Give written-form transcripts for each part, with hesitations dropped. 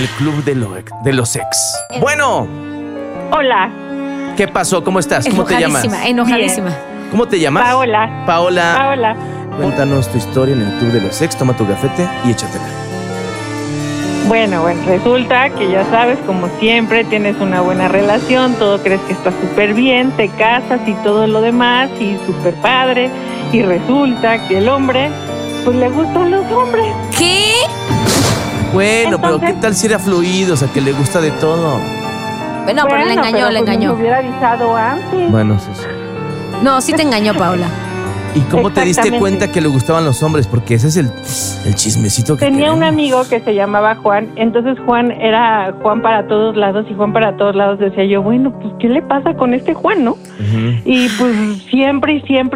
el club de los ex. Bueno. Hola. ¿Qué pasó? ¿Cómo estás? ¿Cómo te llamas? Enojadísima. ¿Cómo te llamas? Paola. Paola. Cuéntanos tu historia en el club de los ex. Toma tu gafete y échatela. Bueno, resulta que ya sabes, como siempre, tienes una buena relación, todo crees que está súper bien, te casas y todo lo demás, y súper padre, y resulta que el hombre, pues le gustan los hombres. ¿Qué? Bueno, Entonces, pero ¿qué tal si era fluido? O sea, que le gusta de todo. No, pero le engañó, le engañó. Me hubiera avisado antes. Bueno, sí. No, sí te engañó, Paola. ¿Y cómo te diste Exactamente. cuenta que le gustaban los hombres? Porque ese es el chismecito que Tenía un queremos. amigo que se llamaba Juan, entonces Juan era Juan para todos lados, y Juan para todos lados decía yo, bueno, pues ¿qué le pasa con este Juan, no? Ujú. Y pues siempre,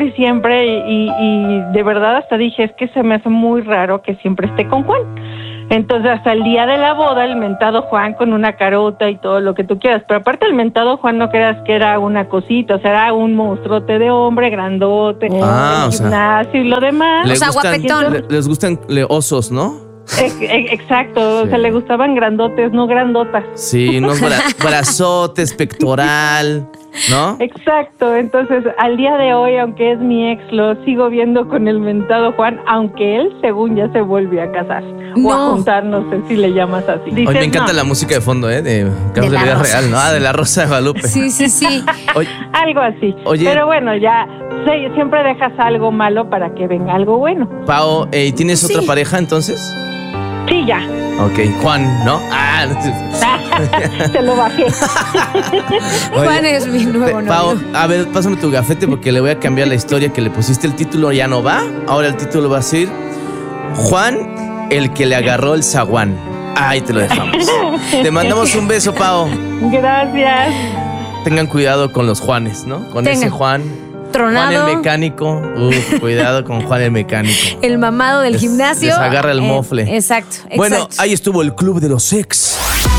y de verdad hasta dije, es que se me hace muy raro que siempre esté con Juan. Entonces hasta el día de la boda, el mentado Juan con una carota y todo lo que tú quieras, pero aparte el mentado Juan no creas que era una cosita, o sea, era un monstruote de hombre, grandote, Ah, el o sea, gimnasio y lo demás. O sea, guapetón. Les gustan osos, ¿no? Exacto, Sí. o sea, le gustaban grandotes, no grandotas. Sí, unos brazotes, pectoral, ¿no? Exacto, entonces al día de hoy, aunque es mi ex, lo sigo viendo con el mentado Juan, aunque él según ya se volvió a casar o a No. juntar, no sé si le llamas así. Hoy Dices, me encanta no, la música de fondo, de casos de La vida Rosa. real, ¿no? Ah, de la Rosa de Guadalupe. Sí. Oye, algo así. Oye. Pero bueno, ya siempre dejas algo malo para que venga algo bueno. Pao, ¿y tienes Sí. otra pareja entonces? Sí, ya. Ok, Juan, ¿no? Ah, Te lo bajé. Juan es mi nuevo Pao, novio. a ver, pásame tu gafete porque le voy a cambiar la historia que le pusiste. El título ya no va. Ahora el título va a ser Juan, el que le agarró el zaguán. Ahí te lo dejamos. Te mandamos un beso, Pao. Gracias. Tengan cuidado con los Juanes, ¿no? Con ese Tengan. Juan. Tronado. Juan el mecánico. Cuidado con Juan el mecánico. El mamado del gimnasio. les agarra el mofle. Exacto. Bueno, ahí estuvo el club de los ex.